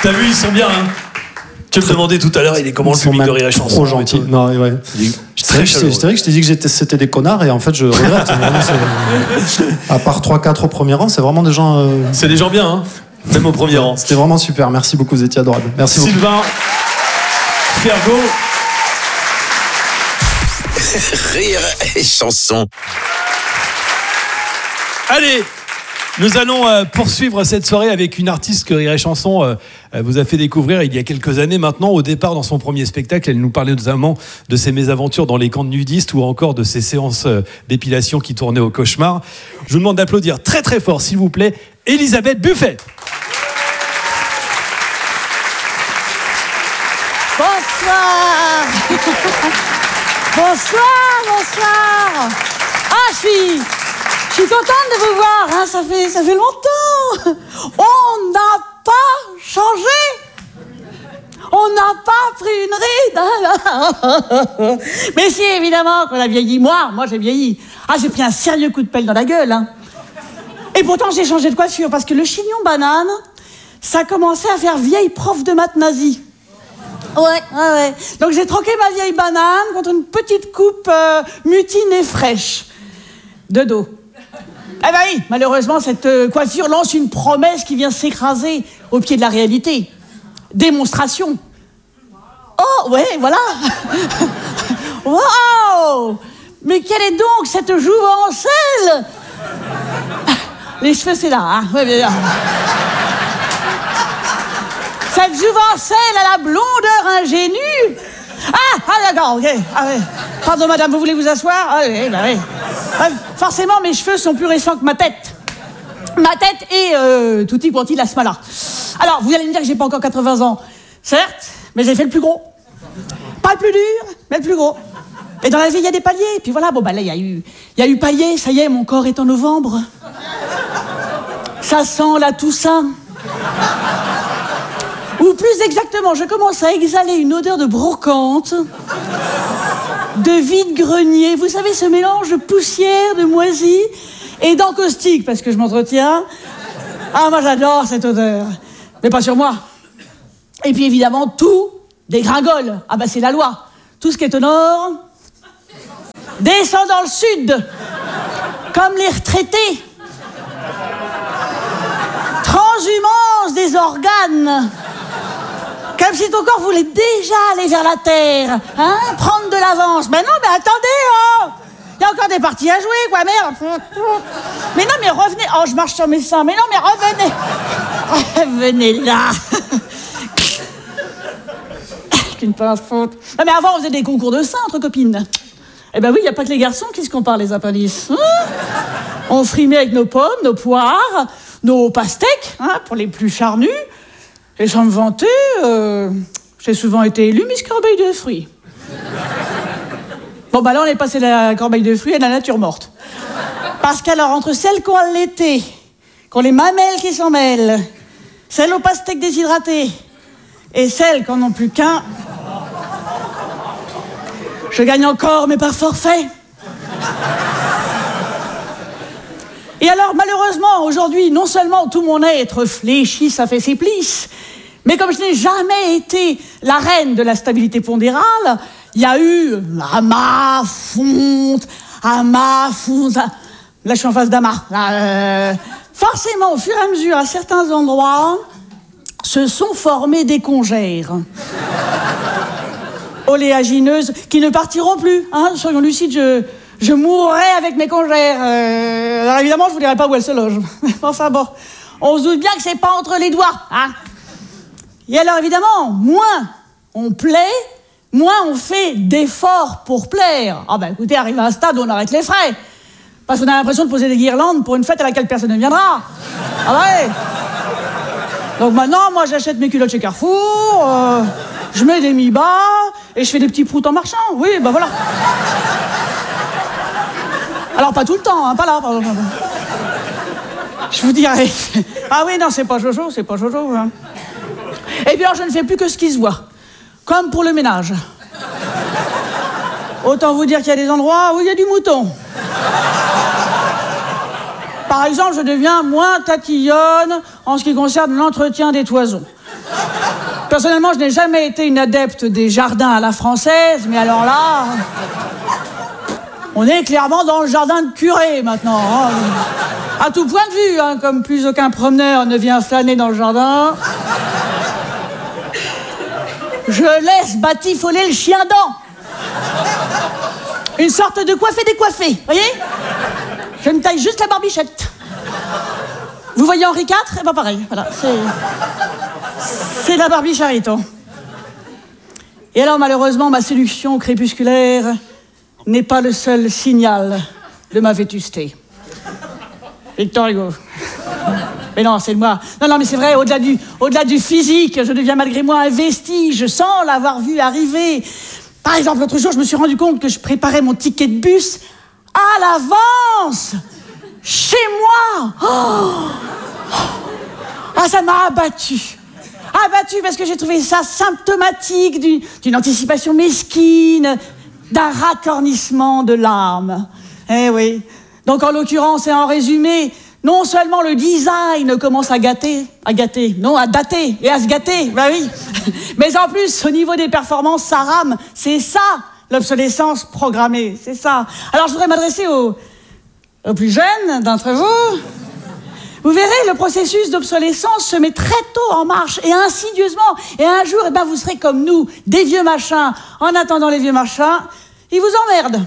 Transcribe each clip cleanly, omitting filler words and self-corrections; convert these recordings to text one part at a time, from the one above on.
T'as vu, ils sont bien, hein. Tu me demandais tout à l'heure, il est comment le public de Rire et Chanson. Trop gentil. Non, ouais. C'est vrai que je t'ai dit que c'était des connards et en fait je regrette. À part 3-4 au premier rang, c'est vraiment des gens. C'est des gens bien, hein. Même au premier rang. C'était vraiment super. Merci beaucoup, vous étiez adorables. Merci beaucoup. Sylvain, Fergo. Rire et Chanson. Allez, nous allons poursuivre cette soirée avec une artiste que Rire et Chanson vous a fait découvrir il y a quelques années maintenant. Au départ, dans son premier spectacle, elle nous parlait notamment de ses mésaventures dans les camps de nudistes ou encore de ses séances d'épilation qui tournaient au cauchemar. Je vous demande d'applaudir très très fort, s'il vous plaît, Elisabeth Buffet. Bonsoir. Bonsoir. Ah, je suis contente de vous voir, hein, ça fait longtemps. On n'a pas changé. On n'a pas pris une ride. Mais si, évidemment, qu'on a vieilli. Moi j'ai vieilli. Ah, j'ai pris un sérieux coup de pelle dans la gueule. Hein. Et pourtant, j'ai changé de coiffure parce que le chignon banane, ça commençait à faire vieille prof de maths nazie. Ouais. Donc j'ai troqué ma vieille banane contre une petite coupe mutine et fraîche. De dos. Eh ben oui, malheureusement, cette coiffure lance une promesse qui vient s'écraser au pied de la réalité. Démonstration. Oh, ouais, voilà. Wow. Mais quelle est donc cette jouvencelle? Les cheveux, c'est là, hein. Ouais, bien. Cette jouvencelle à la blondeur ingénue. Ah, d'accord, ok. Ah, ouais. Pardon, madame, vous voulez vous asseoir? Ah, oui, bah oui. Forcément, mes cheveux sont plus récents que ma tête. Ma tête est tutti quanti la smala. Alors, vous allez me dire que j'ai pas encore 80 ans. Certes, mais j'ai fait le plus gros. Pas le plus dur, mais le plus gros. Et dans la vie, il y a des paliers. Et puis voilà, bon, bah là, il y a eu palier. Ça y est, mon corps est en novembre. Ça sent la Toussaint. Ou plus exactement, je commence à exhaler une odeur de brocante, de vide-grenier. Vous savez, ce mélange de poussière, de moisie et d'encaustique, parce que je m'entretiens. Ah, moi, j'adore cette odeur. Mais pas sur moi. Et puis, évidemment, tout dégringole. Ah, bah, c'est la loi. Tout ce qui est au nord descend dans le sud. Comme les retraités. Transhumance des organes. Comme si ton corps voulait déjà aller vers la terre, hein, prendre de l'avance. Mais non, mais attendez, oh, il y a encore des parties à jouer, quoi, merde. Mais non, mais revenez. Oh, je marche sur mes seins. Mais non, mais revenez. Revenez là. Qu'une pince faute. Non, mais avant, on faisait des concours de seins entre copines. Eh ben oui, il n'y a pas que les garçons qui se comparent les appendices. Hein, on frimait avec nos pommes, nos poires, nos pastèques, hein, pour les plus charnus. Et sans me vanter, j'ai souvent été élue Miss Corbeille de fruits. Bon, bah là, on est passé de la corbeille de fruits à la nature morte. Parce qu'alors, entre celles qui ont allaité, qui ont les mamelles qui s'en mêlent, celles aux pastèques déshydratées, et celles qui n'en ont plus qu'un, je gagne encore, mais par forfait. Et alors, malheureusement, aujourd'hui, non seulement tout mon être fléchit, ça fait ses plisses, mais comme je n'ai jamais été la reine de la stabilité pondérale, il y a eu à ma fonte. Là, je suis en face d'Ama. Forcément, au fur et à mesure, à certains endroits, se sont formés des congères. Oléagineuses qui ne partiront plus. Hein, soyons lucides, je mourrai avec mes congères. Alors évidemment, je vous dirai pas où elles se logent. Enfin bon, on se doute bien que c'est pas entre les doigts. Hein. Et alors évidemment, moins on plaît, moins on fait d'efforts pour plaire. Ah ben écoutez, arrive à un stade où on arrête les frais. Parce qu'on a l'impression de poser des guirlandes pour une fête à laquelle personne ne viendra. Ah ouais. Donc maintenant, moi j'achète mes culottes chez Carrefour, je mets des mi-bas et je fais des petits proutes en marchant. Oui, ben voilà. Alors pas tout le temps, hein, pas là. Je vous dirais. Ah oui, non, c'est pas Jojo. Hein. Et puis alors, je ne fais plus que ce qui se voit. Comme pour le ménage. Autant vous dire qu'il y a des endroits où il y a du mouton. par exemple, je deviens moins tatillonne en ce qui concerne l'entretien des toisons. Personnellement, je n'ai jamais été une adepte des jardins à la française, mais alors là... On est clairement dans le jardin de curé, maintenant. Hein. À tout point de vue, hein, comme plus aucun promeneur ne vient flâner dans le jardin. Je laisse batifoler le chien-dent. Une sorte de coiffé-décoiffé, voyez? Je me taille juste la barbichette. Vous voyez Henri IV? Eh ben pareil, voilà. C'est la Barbie Chariton. Et alors, malheureusement, ma séduction crépusculaire n'est pas le seul signal de ma vétusté. Victor Hugo. Mais non, c'est moi. Non, mais c'est vrai, au-delà du physique, je deviens malgré moi un vestige sans l'avoir vu arriver. Par exemple, l'autre jour, je me suis rendu compte que je préparais mon ticket de bus à l'avance, chez moi. Ah, ça m'a abattue. Parce que j'ai trouvé ça symptomatique d'une anticipation mesquine, d'un racornissement de l'âme. Eh oui. Donc, en l'occurrence et en résumé, non seulement le design commence à dater et à se gâter, bah oui, mais en plus, au niveau des performances, ça rame. C'est ça, l'obsolescence programmée, c'est ça. Alors, je voudrais m'adresser aux plus jeunes d'entre vous. Vous verrez, le processus d'obsolescence se met très tôt en marche et insidieusement. Et un jour, vous serez comme nous, des vieux machins. En attendant les vieux machins, ils vous emmerdent.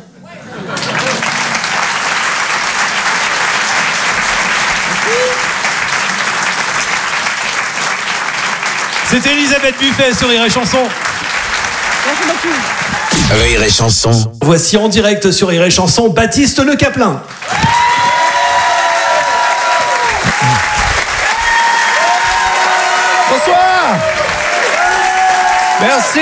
C'était Elisabeth Buffet sur Rire et Chanson. Merci beaucoup. Rire et Chanson. Voici en direct sur Rire et Chanson Baptiste Le Caplin. Bonsoir. Merci.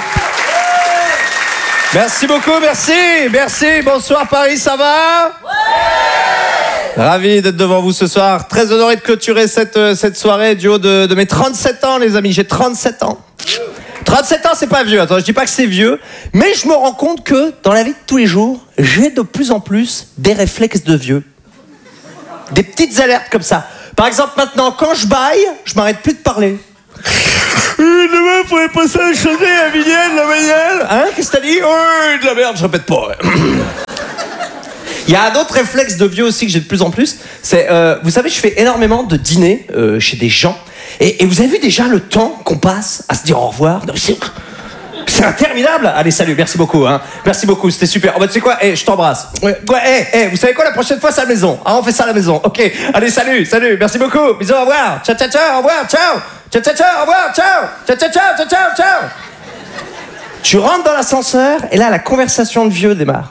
Merci beaucoup, merci. Bonsoir Paris, ça va? Ouais. Ravi d'être devant vous ce soir. Très honoré de clôturer cette soirée du haut de mes 37 ans, les amis. J'ai 37 ans. 37 ans, c'est pas vieux. Attends, je dis pas que c'est vieux, mais je me rends compte que dans la vie de tous les jours, j'ai de plus en plus des réflexes de vieux. Des petites alertes comme ça. Par exemple, maintenant, quand je baille, je m'arrête plus de parler. Demain, il faudrait passer à changer à Vignelle, la Vignelle. Hein, qu'est-ce que t'as dit? Oh, de la merde, je répète pas. Ouais. Il y a un autre réflexe de vieux aussi que j'ai de plus en plus. C'est, vous savez, je fais énormément de dîners chez des gens. Et vous avez vu déjà le temps qu'on passe à se dire au revoir? Non, c'est interminable. Allez, salut, merci beaucoup. Hein. Merci beaucoup, c'était super. Oh, bah, tu sais quoi, je t'embrasse. Vous savez quoi, la prochaine fois, c'est à la maison. Ah, on fait ça à la maison. Ok, allez, salut, merci beaucoup. Bisous, au revoir. Ciao, au revoir, ciao. Ciao, au revoir, ciao. Ciao. Tu rentres dans l'ascenseur, et là, la conversation de vieux démarre.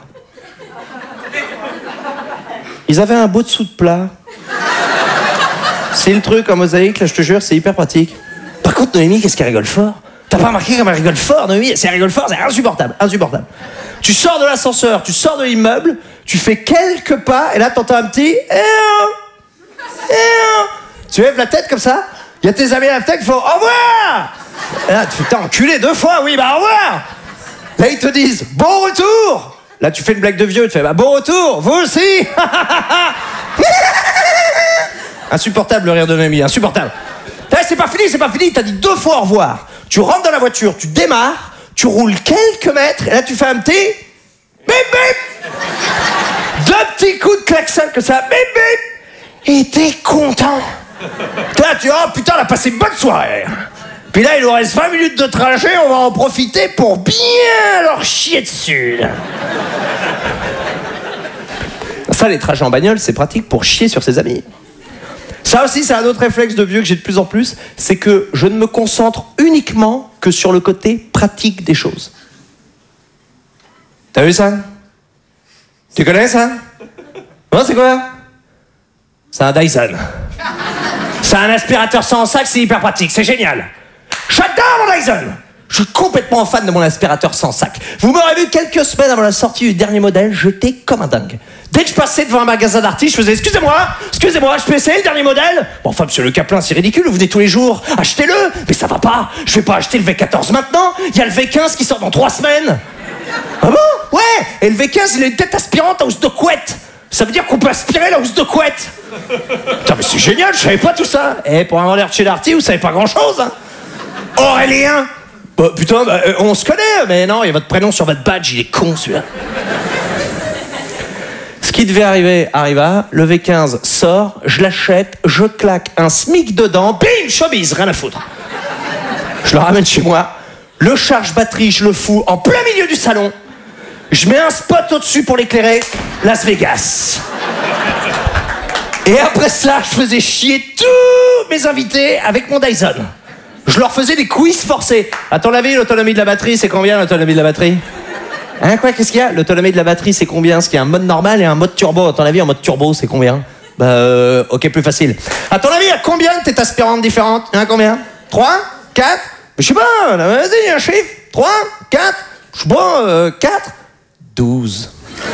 Ils avaient un beau dessous de plat. C'est le truc en mosaïque, là, je te jure, c'est hyper pratique. Par contre, Noémie, qu'est-ce qu'elle rigole fort? T'as pas remarqué comme elle rigole fort, Noémie? Si elle rigole fort, c'est insupportable. Tu sors de l'ascenseur, tu sors de l'immeuble, tu fais quelques pas, et là, t'entends un petit... Tu lèves la tête comme ça, il y a tes amis à la tête qui font « Au revoir !» Et là, tu t'es enculé 2 fois, oui, bah au revoir. Là, ils te disent « Bon retour !» Là, tu fais une blague de vieux, tu fais « Bah bon retour, vous aussi !» Insupportable le rire de Noémie, insupportable. Là, c'est pas fini, t'as dit 2 fois au revoir. Tu rentres dans la voiture, tu démarres, tu roules quelques mètres, et là, tu fais un petit... Bip, bip 2 petits coups de klaxon comme ça, bip, bip. Et t'es content. Là, tu dis, oh putain, on a passé une bonne soirée. Puis là, il nous reste 20 minutes de trajet, on va en profiter pour bien leur chier dessus. Ça, les trajets en bagnole, c'est pratique pour chier sur ses amis. Ça aussi, c'est un autre réflexe de vieux que j'ai de plus en plus, c'est que je ne me concentre uniquement que sur le côté pratique des choses. T'as vu ça? Tu connais ça? Non, c'est quoi? C'est un Dyson. C'est un aspirateur sans sac, c'est hyper pratique, c'est génial. J'adore mon Dyson. Je suis complètement fan de mon aspirateur sans sac. Vous m'aurez vu quelques semaines avant la sortie du dernier modèle, j'étais comme un dingue. Dès que je passais devant un magasin d'artistes, je faisais excusez-moi, je peux essayer le dernier modèle? Bon, enfin, monsieur Le Caplin, c'est ridicule, vous venez tous les jours, achetez-le. Mais ça va pas, je vais pas acheter le V14 maintenant, il y a le V15 qui sort dans 3 semaines. Ah bon? Ouais, et le V15, il a une tête aspirante à housse de couette. Ça veut dire qu'on peut aspirer la housse de couette. Putain, mais c'est génial, je savais pas tout ça. Et pour un vendeur de chez Darty, vous savez pas grand-chose, hein. Aurélien. Bah, putain, on se connaît, mais non, il y a votre prénom sur votre badge, il est con, celui-là. Ce qui devait arriver, arriva. Le V15 sort, je l'achète, je claque un SMIC dedans, bim, showbiz, rien à foutre. Je le ramène chez moi, le charge-batterie, je le fous en plein milieu du salon. Je mets un spot au-dessus pour l'éclairer, Las Vegas. Et après cela, je faisais chier tous mes invités avec mon Dyson. Je leur faisais des quiz forcés. À ton avis, l'autonomie de la batterie, c'est combien l'autonomie de la batterie? Hein, quoi, qu'est-ce qu'il y a? L'autonomie de la batterie, c'est combien? Parce qu'il y a un mode normal et un mode turbo. À ton avis, en mode turbo, c'est combien? Ok, plus facile. À ton avis, il y a combien de têtes aspirantes différentes? Il y en a combien? 3? 4? Je sais pas, vas-y, un chiffre. 3? 4? Je sais pas, 4? 12.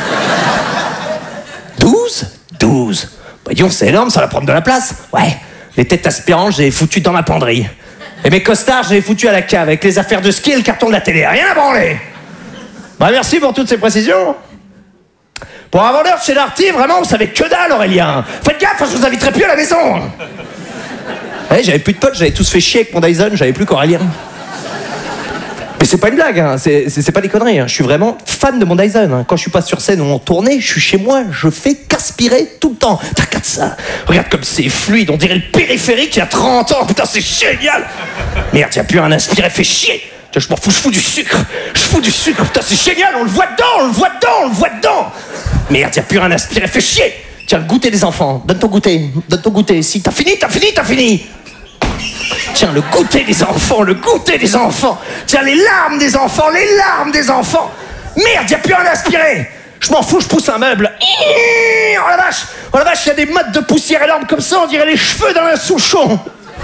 12? 12. Bah, disons, c'est énorme, ça va prendre de la place. Ouais, les têtes aspirantes, j'ai foutu dans ma penderie. Et mes costards, j'ai foutu à la cave avec les affaires de ski et le carton de la télé. Rien à branler. Bah, merci pour toutes ces précisions. Pour un vendeur de chez Darty, vraiment, vous savez que dalle, Aurélien. Faites gaffe, je vous inviterai plus à la maison. Ouais, j'avais plus de potes, j'avais tous fait chier avec mon Dyson, j'avais plus qu'Aurélien. Mais c'est pas une blague, hein. C'est pas des conneries. Hein. Je suis vraiment fan de mon Dyson. Hein. Quand je suis pas sur scène ou en tournée, je suis chez moi, je fais qu'aspirer tout le temps. Regarde ça, regarde comme c'est fluide, on dirait le périphérique il y a 30 ans. Putain, c'est génial. Merde, y a plus un aspiré, fait chier. Tiens, je m'en fous, je fous du sucre. Je fous du sucre, putain, c'est génial, on le voit dedans, on le voit dedans, on le voit dedans. Merde, y a plus un aspiré, fait chier. Tiens, le goûter des enfants, donne ton goûter, donne ton goûter. Si t'as fini, t'as fini, t'as fini. Tiens, le goûter des enfants, le goûter des enfants. Tiens, les larmes des enfants, les larmes des enfants. Merde, y a plus rien à aspirer. Je m'en fous, je pousse un meuble. Oh la vache, il y a des mottes de poussière énormes comme ça, on dirait les cheveux dans un souchon.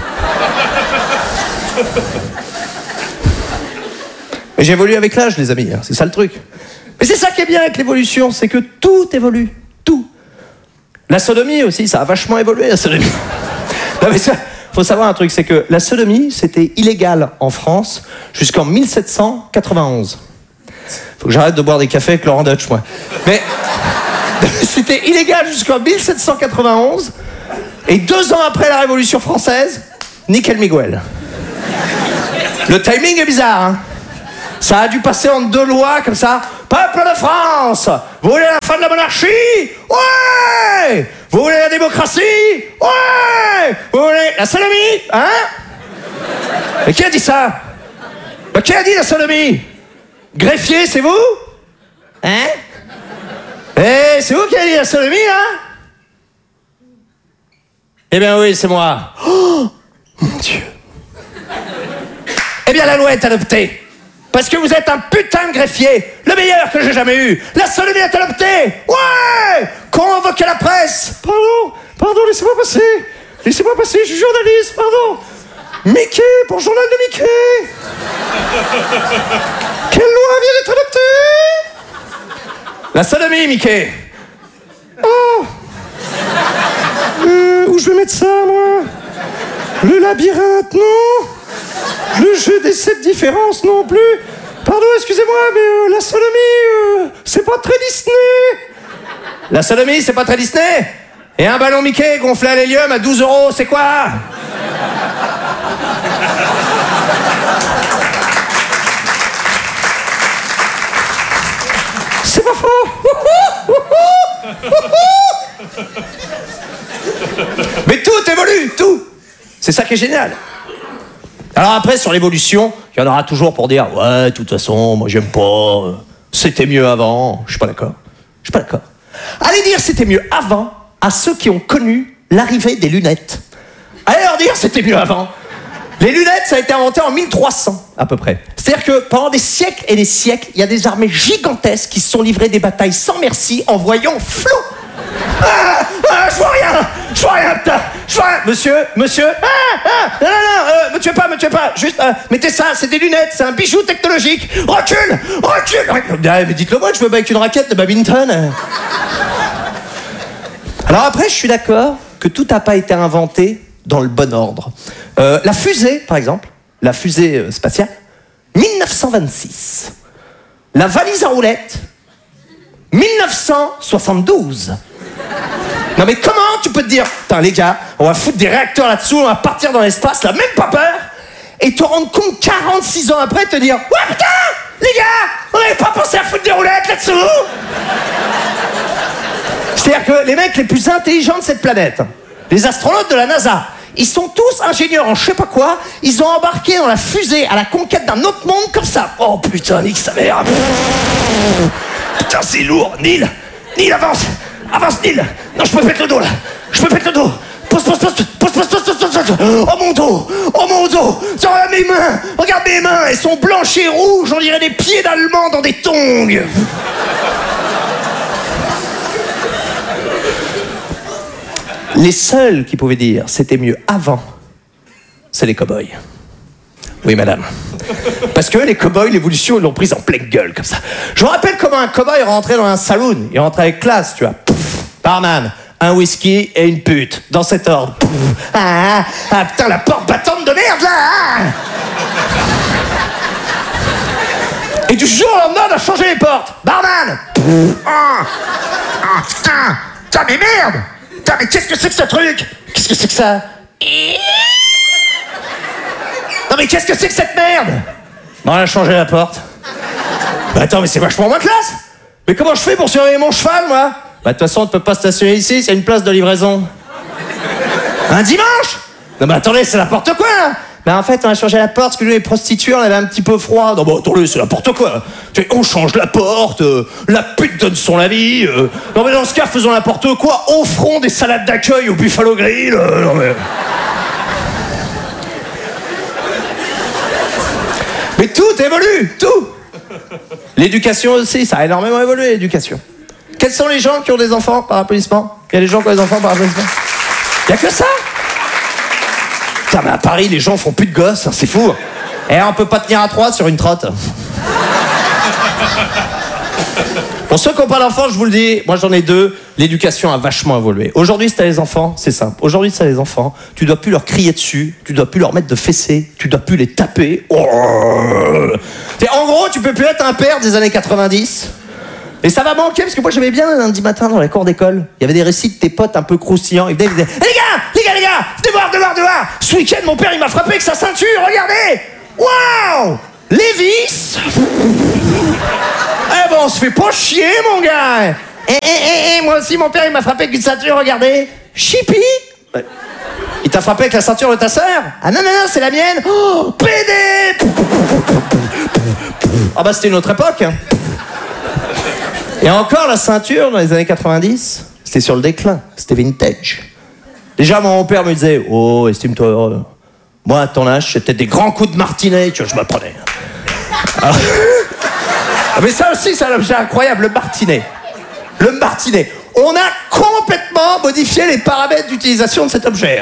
Mais j'évolue avec l'âge, les amis, c'est ça le truc. Mais c'est ça qui est bien avec l'évolution, c'est que tout évolue, tout. La sodomie aussi, ça a vachement évolué, la sodomie. Non mais ça... Faut savoir un truc, c'est que la sodomie, c'était illégal en France jusqu'en 1791. Faut que j'arrête de boire des cafés avec Laurent Dutch, moi. Mais c'était illégal jusqu'en 1791, et 2 ans après la Révolution française, nickel Miguel. Le timing est bizarre, hein. Ça a dû passer en 2 lois, comme ça. Peuple de France, vous voulez la fin de la monarchie? Ouais! Vous voulez la démocratie? Ouais! Vous voulez la sodomie? Hein? Mais qui a dit ça? Mais qui a dit la sodomie? Greffier, c'est vous? Hein? Eh, c'est vous qui avez dit la sodomie, hein? Eh bien oui, c'est moi. Oh, mon Dieu. Eh bien la loi est adoptée. Parce que vous êtes un putain de greffier, le meilleur que j'ai jamais eu. La sodomie est adoptée. Ouais! Convoquez la presse. Pardon, laissez-moi passer. Laissez-moi passer, je suis journaliste, pardon. Mickey, pour le journal de Mickey. Quelle loi vient d'être adoptée? La sodomie, Mickey. Oh. Où je vais mettre ça, moi? Le labyrinthe, non? Le jeu des 7 différences non plus. Pardon, excusez-moi, mais la sodomie, c'est pas très Disney. La sodomie, c'est pas très Disney? Et un ballon Mickey gonflé à l'hélium à 12 €, c'est quoi? C'est pas faux. Mais tout évolue, tout. C'est ça qui est génial. Alors après, sur l'évolution, il y en aura toujours pour dire « Ouais, de toute façon, moi j'aime pas, c'était mieux avant. » Je suis pas d'accord. Allez dire « C'était mieux avant » à ceux qui ont connu l'arrivée des lunettes. Allez leur dire « C'était mieux avant ». Les lunettes, ça a été inventé en 1300, à peu près. C'est-à-dire que pendant des siècles et des siècles, il y a des armées gigantesques qui se sont livrées des batailles sans merci en voyant flou. Je vois rien, putain. Monsieur. Non, me tuez pas. Juste, mettez ça, c'est des lunettes, c'est un bijou technologique. Recule. Mais dites-le moi, je veux avec une raquette de badminton. Alors après, je suis d'accord que tout n'a pas été inventé dans le bon ordre. La fusée, par exemple, la fusée spatiale, 1926. La valise à roulettes, 1972. Non mais comment tu peux te dire, putain les gars, on va foutre des réacteurs là-dessous, on va partir dans l'espace, là, même pas peur, et te rendre compte 46 ans après, te dire, ouais putain, les gars, on n'avait pas pensé à foutre des roulettes là-dessous. C'est-à-dire que les mecs les plus intelligents de cette planète, les astronautes de la NASA, ils sont tous ingénieurs en je sais pas quoi, ils ont embarqué dans la fusée à la conquête d'un autre monde comme ça. Oh putain, nique sa mère. Putain, c'est lourd. Neil, avance. Avance, Neil. Non, je peux mettre le dos, là. Je peux mettre le dos. Pose. Oh mon dos. Regarde mes mains. Regarde mes mains. Elles sont blanches et rouges. On dirait des pieds d'Allemands dans des tongs. Les seuls qui pouvaient dire c'était mieux avant, c'est les cow-boys. Oui, madame. Parce que les cow-boys, l'évolution, ils l'ont prise en pleine gueule, comme ça. Je me rappelle comment un cow-boy rentrait dans un saloon. Il rentrait avec classe, tu vois. Barman, un whisky et une pute. Dans cet ordre. Putain, la porte battante de merde, là. Et du jour au lendemain, on a changé les portes. Barman. Putain, mais merde. Putain, mais qu'est-ce que c'est que ce truc? Qu'est-ce que c'est que ça? Non mais qu'est-ce que c'est que cette merde? Bon, on a changé la porte. Bah attends, mais c'est vachement moins classe. Mais comment je fais pour surveiller mon cheval, moi? Bah de toute façon, on ne peut pas stationner ici, c'est une place de livraison. Un dimanche? Non mais attendez, c'est n'importe quoi, là. Bah en fait, on a changé la porte parce que nous, les prostituées, on avait un petit peu froid. Non bah attendez, c'est n'importe quoi. On change la porte, la pute donne son avis. Non mais dans ce cas, faisons n'importe quoi. Offrons des salades d'accueil au Buffalo Grill. Non mais... Mais tout évolue, tout. L'éducation aussi, ça a énormément évolué, l'éducation. Quels sont les gens qui ont des enfants par applaudissement? Il y a des gens qui ont des enfants par applaudissement? Il y a que ça? Putain, mais à Paris, les gens font plus de gosses, hein, c'est fou. Et on peut pas tenir à 3 sur une trotte. Pour ceux qui n'ont pas d'enfants, je vous le dis, moi j'en ai 2, l'éducation a vachement évolué. Aujourd'hui, si t'as les enfants, c'est simple. Aujourd'hui, si t'as les enfants, tu dois plus leur crier dessus, tu dois plus leur mettre de fessées, tu dois plus les taper. Oh. En gros, tu peux plus être un père des années 90. Et ça va manquer, parce que moi j'aimais bien le lundi matin dans les cours d'école. Il y avait des récits de tes potes un peu croustillants. Ils venaient, les gars, venez voir. Ce week-end, mon père, il m'a frappé avec sa ceinture, regardez. Waouh, Lévis. Eh ben, on se fait pas chier, mon gars. Moi aussi, mon père, il m'a frappé avec une ceinture, regardez. Chippy. Il t'a frappé avec la ceinture de ta sœur? Ah non, c'est la mienne. Oh, PD. Ah bah, c'était une autre époque. Et encore, la ceinture, dans les années 90, c'était sur le déclin. C'était vintage. Déjà, mon père me disait, oh, estime-toi. Moi, à ton âge, c'était des grands coups de martinet, tu vois, je me prenais. Ah. Mais ça aussi, c'est un objet incroyable, le martinet. Le martinet. On a complètement modifié les paramètres d'utilisation de cet objet.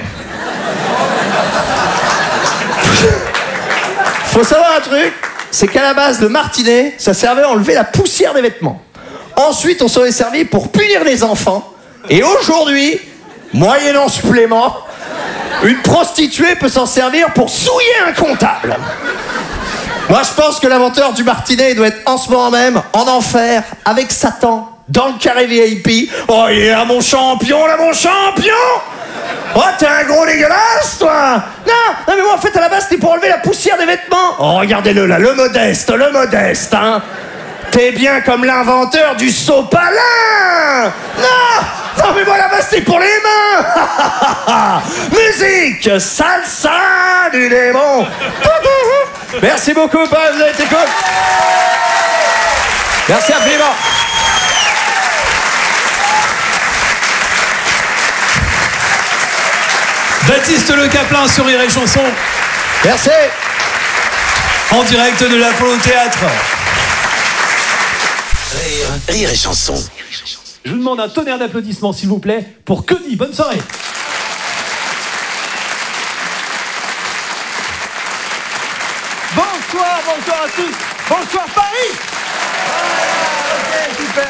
Faut savoir un truc, c'est qu'à la base, le martinet, ça servait à enlever la poussière des vêtements. Ensuite, on s'en est servi pour punir les enfants. Et aujourd'hui, moyennant supplément, une prostituée peut s'en servir pour souiller un comptable. Moi, je pense que l'inventeur du martinet doit être en ce moment même en enfer avec Satan dans le carré VIP. Oh, il est là, mon champion, Oh, t'es un gros dégueulasse, toi. Non, mais moi, en fait, à la base, c'était pour enlever la poussière des vêtements. Oh, regardez-le, là, le modeste, hein. T'es bien comme l'inventeur du sopalin. Non, mais moi, là-bas, c'est pour les mains. Musique, salsa du démon. Merci beaucoup, vous avez été cool. Merci infiniment. Baptiste Le Caplin sur Rire et Chanson. Merci. En direct de l'Apollo Théâtre. Rire et Chanson. Je vous demande un tonnerre d'applaudissements, s'il vous plaît, pour Cody. Bonne soirée. Bonsoir à tous. Bonsoir Paris. Ok, super.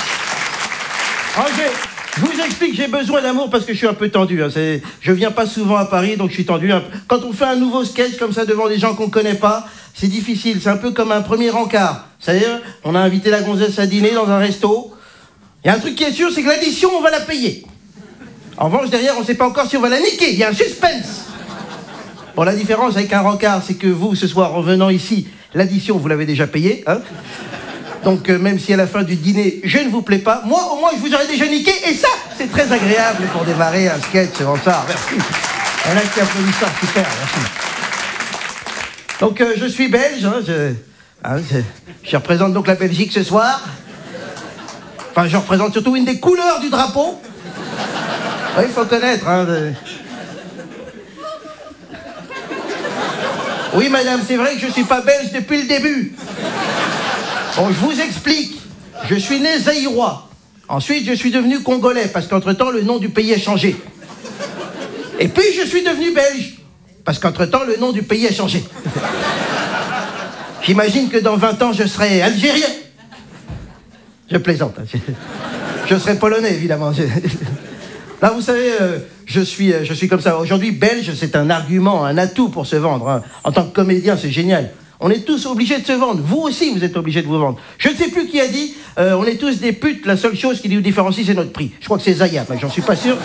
Ok, je vous explique, j'ai besoin d'amour parce que je suis un peu tendu. Hein. Je viens pas souvent à Paris, donc je suis tendu. Quand on fait un nouveau sketch comme ça devant des gens qu'on connaît pas, c'est difficile. C'est un peu comme un premier encart. C'est-à-dire, on a invité la gonzesse à dîner dans un resto. Il y a un truc qui est sûr, c'est que l'addition, on va la payer. En revanche, derrière, on ne sait pas encore si on va la niquer. Il y a un suspense. Bon, la différence avec un rencard, c'est que vous, ce soir, en venant ici, l'addition, vous l'avez déjà payée. Hein. Donc, même si à la fin du dîner, je ne vous plais pas, moi, au moins, je vous aurais déjà niqué. Et ça, c'est très agréable pour démarrer un sketch, c'est ça. Merci. Il y en a qui applaudissent ça, super, merci. Donc, je suis belge. Je représente donc la Belgique ce soir. Enfin, je représente surtout une des couleurs du drapeau. Oui, il faut connaître. Oui, madame, c'est vrai que je ne suis pas belge depuis le début. Bon, je vous explique. Je suis né zaïrois. Ensuite, je suis devenu congolais, parce qu'entre-temps, le nom du pays a changé. Et puis, je suis devenu belge, parce qu'entre-temps, le nom du pays a changé. J'imagine que dans 20 ans, je serai algérien. Je plaisante. Je serai polonais, évidemment. Là, vous savez, je suis comme ça. Aujourd'hui, belge, c'est un argument, un atout pour se vendre. Hein. En tant que comédien, c'est génial. On est tous obligés de se vendre. Vous aussi, vous êtes obligés de vous vendre. Je ne sais plus qui a dit, on est tous des putes, la seule chose qui nous différencie, c'est notre prix. Je crois que c'est Zaya, mais j'en suis pas sûr.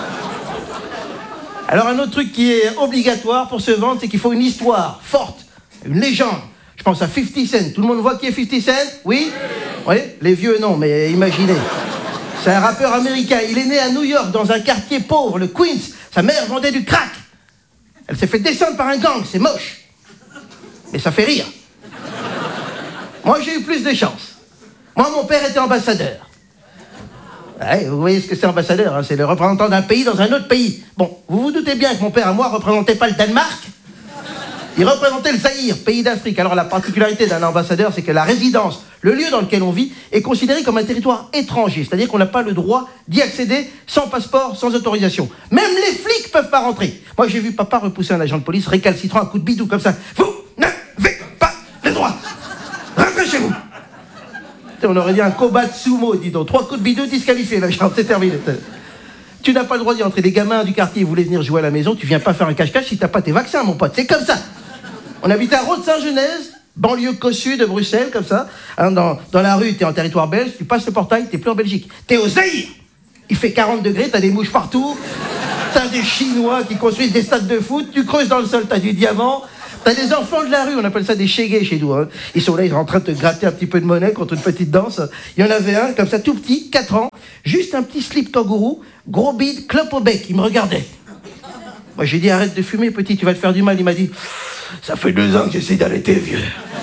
Alors, un autre truc qui est obligatoire pour se vendre, c'est qu'il faut une histoire forte, une légende. Je pense à 50 Cent. Tout le monde voit qui est 50 Cent? Oui? Oui? Les vieux, non, mais imaginez. C'est un rappeur américain. Il est né à New York, dans un quartier pauvre, le Queens. Sa mère vendait du crack. Elle s'est fait descendre par un gang, c'est moche. Mais ça fait rire. Moi, j'ai eu plus de chance. Moi, mon père était ambassadeur. Ouais, vous voyez ce que c'est ambassadeur, hein, c'est le représentant d'un pays dans un autre pays. Bon, vous vous doutez bien que mon père, à moi, représentait pas le Danemark. Il représentait le Zaïre, pays d'Afrique. Alors la particularité d'un ambassadeur, c'est que la résidence, le lieu dans lequel on vit, est considéré comme un territoire étranger. C'est-à-dire qu'on n'a pas le droit d'y accéder sans passeport, sans autorisation. Même les flics peuvent pas rentrer. Moi, j'ai vu papa repousser un agent de police récalcitrant un coup de bidou comme ça. Vous n'avez pas le droit. Rentrez chez vous. On aurait dit un combat de sumo, dis donc. 3 coups de bidou disqualifiés, l'agent, c'est terminé. Tu n'as pas le droit d'y entrer. Les gamins du quartier voulaient venir jouer à la maison. Tu viens pas faire un cache-cache si t'as pas tes vaccins, mon pote. C'est comme ça. On habitait à Rode-Saint-Genèse, banlieue cossue de Bruxelles, comme ça. Hein, dans la rue, t'es en territoire belge, tu passes le portail, t'es plus en Belgique. T'es au Zaïre. Il fait 40 degrés, t'as des mouches partout. T'as des Chinois qui construisent des stades de foot. Tu creuses dans le sol, t'as du diamant. T'as des enfants de la rue, on appelle ça des chégués chez nous. Hein. Ils sont là, ils sont en train de te gratter un petit peu de monnaie contre une petite danse. Il y en avait un, comme ça, tout petit, 4 ans, juste un petit slip kangourou, gros bide, clope au bec. Il me regardait. Moi, j'ai dit, arrête de fumer, petit, tu vas te faire du mal. Il m'a dit, ça fait 2 ans que j'essaie d'arrêter, vieux.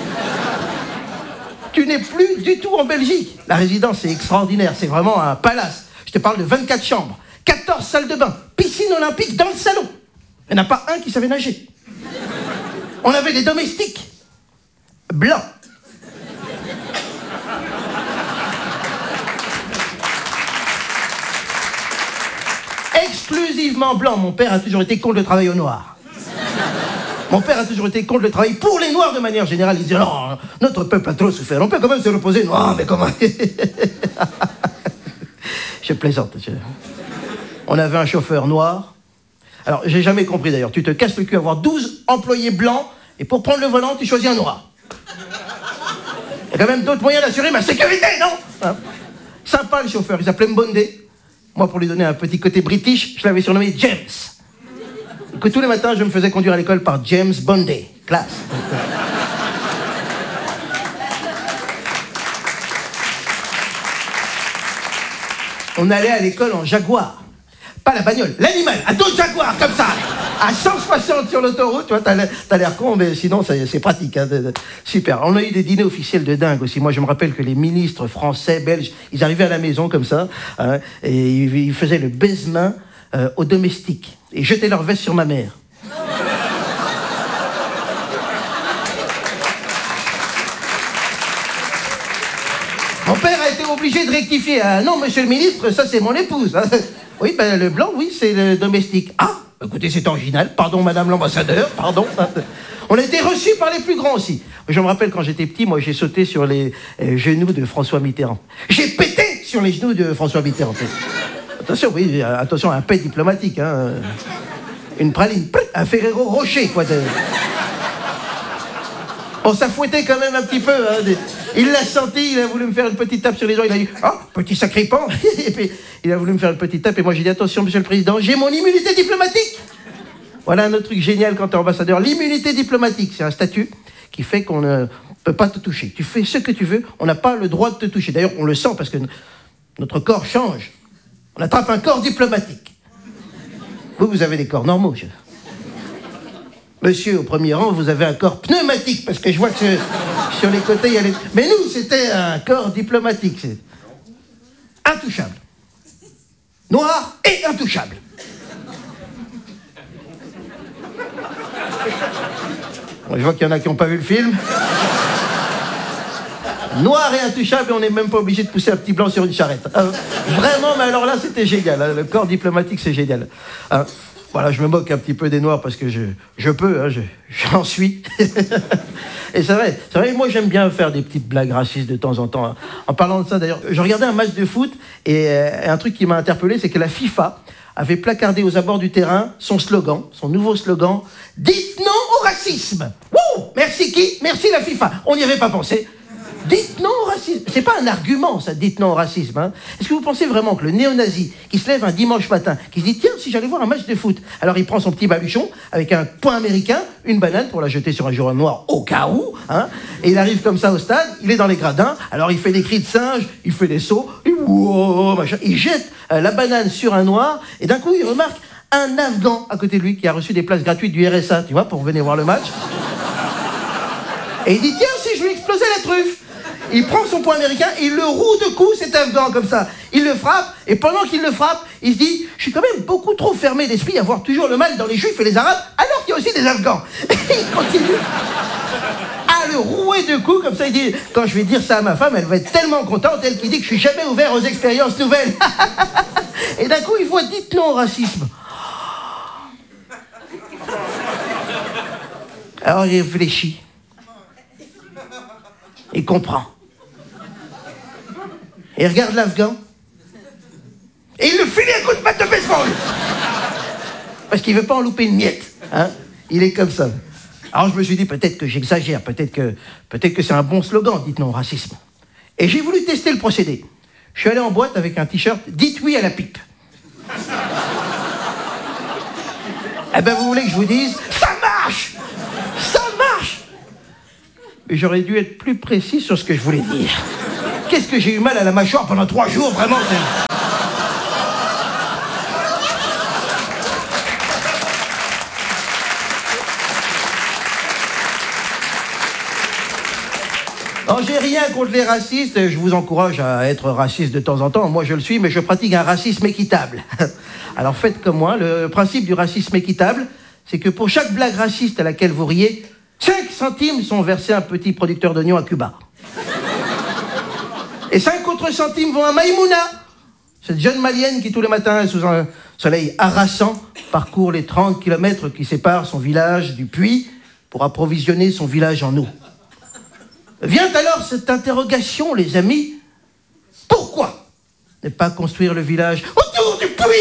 Tu n'es plus du tout en Belgique. La résidence, c'est extraordinaire, c'est vraiment un palace. Je te parle de 24 chambres, 14 salles de bain, piscine olympique dans le salon. Il n'y en a pas un qui savait nager. On avait des domestiques blancs. Exclusivement blancs. Mon père a toujours été contre le travail au noir. Mon père a toujours été contre le travail pour les noirs de manière générale. Il disait non, notre peuple a trop souffert. On peut quand même se reposer. Non, mais comment? Je plaisante. On avait un chauffeur noir. Alors, j'ai jamais compris d'ailleurs. Tu te casses le cul à avoir 12 employés blancs. Et pour prendre le volant, tu choisis un noir. Il y a quand même d'autres moyens d'assurer ma sécurité, non? Hein? Sympa le chauffeur, il s'appelait Mbondé. Moi, pour lui donner un petit côté british, je l'avais surnommé James. Que tous les matins, je me faisais conduire à l'école par James Bondé. Classe. On allait à l'école en Jaguar. Pas la bagnole, l'animal, un dos de Jaguar, comme ça. À 160 sur l'autoroute, tu vois, t'as l'air con, mais sinon, c'est pratique. Hein, super. On a eu des dîners officiels de dingue aussi. Moi, je me rappelle que les ministres français, belges, ils arrivaient à la maison comme ça, hein, et ils faisaient le baise-main aux domestiques, et jetaient leur veste sur ma mère. Mon père a été obligé de rectifier. Ah, non, monsieur le ministre, ça, c'est mon épouse. Hein. Oui, ben, le blanc, oui, c'est le domestique. Ah, écoutez, c'est original. Pardon, madame l'ambassadeur, pardon. On a été reçus par les plus grands aussi. Je me rappelle quand j'étais petit, moi, j'ai sauté sur les genoux de François Mitterrand. J'ai pété sur les genoux de François Mitterrand. Attention, oui, attention, un pet diplomatique. Hein. Une praline, un Ferrero Rocher, quoi. Bon, ça fouettait quand même un petit peu. Hein. Il l'a senti, il a voulu me faire une petite tape sur les doigts. Il a dit « Oh, petit sacripant !» Et puis, il a voulu me faire une petite tape. Et moi, j'ai dit « Attention, monsieur le président, j'ai mon immunité diplomatique !» Voilà un autre truc génial quand t'es ambassadeur. L'immunité diplomatique, c'est un statut qui fait qu'on ne peut pas te toucher. Tu fais ce que tu veux, on n'a pas le droit de te toucher. D'ailleurs, on le sent parce que notre corps change. On attrape un corps diplomatique. Vous avez des corps normaux, monsieur. Monsieur, au premier rang, vous avez un corps pneumatique, parce que je vois que sur les côtés, il y a les... Mais nous, c'était un corps diplomatique. C'est intouchable. Noir et intouchable. Bon, je vois qu'il y en a qui n'ont pas vu le film. Noir et intouchable, et on n'est même pas obligé de pousser un petit blanc sur une charrette. Vraiment, mais alors là, c'était génial. Hein. Le corps diplomatique, c'est génial. Voilà, je me moque un petit peu des Noirs parce que je peux, hein, j'en suis. Et c'est vrai, moi j'aime bien faire des petites blagues racistes de temps en temps. Hein. En parlant de ça, d'ailleurs, je regardais un match de foot et un truc qui m'a interpellé, c'est que la FIFA avait placardé aux abords du terrain son slogan, son nouveau slogan « Dites non au racisme !» Wouh! Merci qui? Merci la FIFA. On n'y avait pas pensé. Dites non au racisme. C'est pas un argument, ça, dites non au racisme. Hein. Est-ce que vous pensez vraiment que le néo-nazi qui se lève un dimanche matin, qui se dit, tiens, si j'allais voir un match de foot, alors il prend son petit baluchon avec un point américain, une banane pour la jeter sur un joueur noir au cas où, hein, et il arrive comme ça au stade, il est dans les gradins, alors il fait des cris de singe, il fait des sauts, il jette la banane sur un noir, et d'un coup il remarque un Afghan à côté de lui qui a reçu des places gratuites du RSA, tu vois, pour venir voir le match. Et il dit, tiens, si je lui explosais la truffe. Il prend son poing américain, il le roue de coups, cet Afghan, comme ça. Il le frappe, et pendant qu'il le frappe, il se dit « Je suis quand même beaucoup trop fermé d'esprit à voir toujours le mal dans les Juifs et les Arabes, alors qu'il y a aussi des Afghans. » Et il continue à le rouer de coups, comme ça, il dit « Quand je vais dire ça à ma femme, elle va être tellement contente, elle qui dit que je suis jamais ouvert aux expériences nouvelles. » Et d'un coup, il voit « Dites non au racisme. » Alors il réfléchit. Il comprend. Et il regarde l'Afghan. Et il le file un coup de batte de baseball. Parce qu'il ne veut pas en louper une miette. Hein. Il est comme ça. Alors je me suis dit, peut-être que j'exagère, peut-être que c'est un bon slogan, dites non au racisme. Et j'ai voulu tester le procédé. Je suis allé en boîte avec un t-shirt, dites oui à la pipe. Eh ben vous voulez que je vous dise, ça marche! Ça marche! Et j'aurais dû être plus précis sur ce que je voulais dire. Qu'est-ce que j'ai eu mal à la mâchoire pendant 3 jours, vraiment, c'est... Alors, j'ai rien contre les racistes, je vous encourage à être raciste de temps en temps, moi je le suis, mais je pratique un racisme équitable. Alors faites comme moi, le principe du racisme équitable, c'est que pour chaque blague raciste à laquelle vous riez, 5 centimes sont versés à un petit producteur d'oignons à Cuba. Et 5 autres centimes vont à Maïmouna, cette jeune malienne qui tous les matins, sous un soleil harassant, parcourt les 30 km qui séparent son village du puits pour approvisionner son village en eau. Vient alors cette interrogation, les amis. Pourquoi ne pas construire le village autour du puits ?